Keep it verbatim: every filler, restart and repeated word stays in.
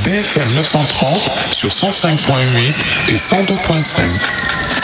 D F M neuf cent trente sur cent cinq point huit et cent deux point cinq.